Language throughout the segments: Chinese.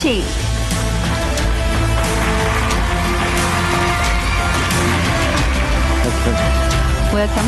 请。Welcome.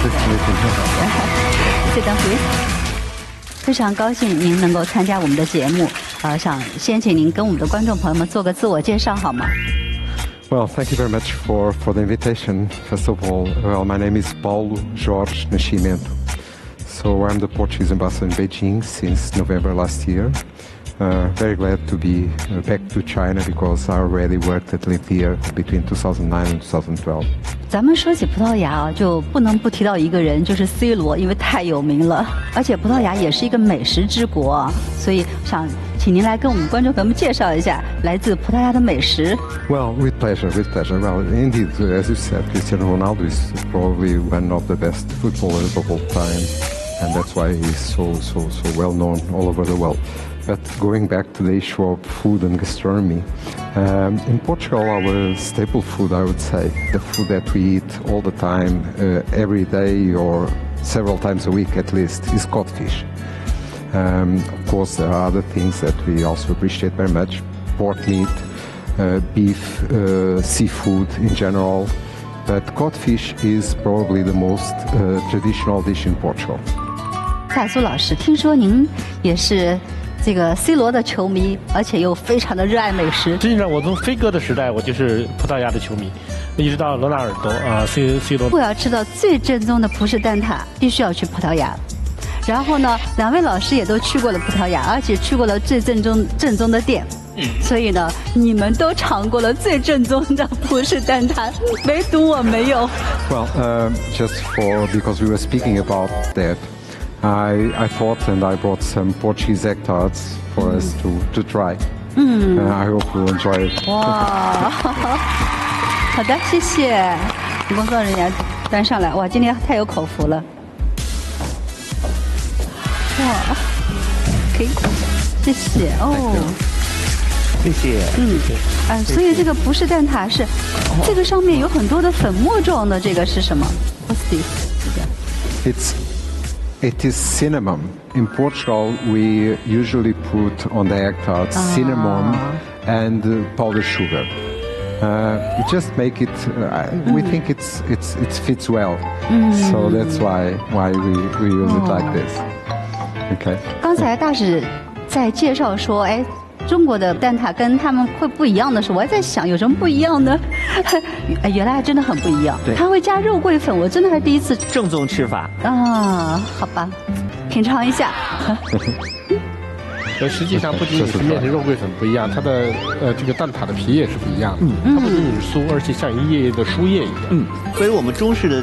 Sit down, please. 非常高兴您能够参加我们的节目，想先请您跟我们的观众朋友们做个自我介绍好吗？ Well, thank you very much for the invitation. First of all, well, my name is Paulo Jorge Nascimento. So I'm the Portuguese ambassador in Beijing since November last year. Very glad to be back to China because I already worked at Lithia between 2009 and 2012. 咱们说起葡萄牙啊，就不能不提到一个人，就是 C 罗，因为太有名了，而且葡萄牙也是一个美食之国啊，所以想请您来跟我们观众朋友们介绍一下来自葡萄牙的美食。 Well, with pleasure, with pleasure. Well, indeed, as you said, Cristiano Ronaldo is probably one of the best footballers of all time, and that's why he's so well known all over the world. But going back to the issue of food and gastronomy, in Portugal, our staple food, I would say, the food that we eat all the time, every day or several times a week at least, is codfish. Of course, there are other things that we also appreciate very much: pork meat, beef, seafood in general. But codfish is probably the most traditional dish in Portugal. 大苏老师，听说您也是这个 C 罗的球迷，而且又非常的热爱美食。 实际上，我从飞哥的时代，我就是葡萄牙的球迷，一直到罗纳尔多啊 ，C 罗。 如果要吃到最正宗的葡式蛋挞，必须要去葡萄牙。然后呢，两位老师也都去过了葡萄牙，而且去过了最正宗的店。所以呢，你们都尝过了最正宗的葡式蛋挞，唯独我没有。 Well, just because we were speaking about that, I thought and I brought some Portuguese egg tarts for us to try. I hope you'll enjoy it. 哇，好的，谢谢。工作人员端上来，哇，今天太有口福了。哇，可以，谢谢哦。 谢谢。 所以这个葡式蛋挞是，这个上面有很多的粉末状的，这个是什么 ？What's this？ It is cinnamon. In Portugal, we usually put on the egg tarts cinnamon and powdered sugar. We just make it. We think it fits well, so that's why we use it like this. Okay. 刚才大使在介绍说，哎，中国的蛋挞跟他们会不一样的时候，我还在想有什么不一样呢？原来还真的很不一样。它会加肉桂粉，我真的还是第一次。 正宗吃法啊，好吧，品尝一下。 实际上不仅仅是面和肉桂粉不一样，它的这个蛋挞的皮也是不一样的。它不仅仅是酥，而且像一叶叶的树叶一样。 所以我们中式的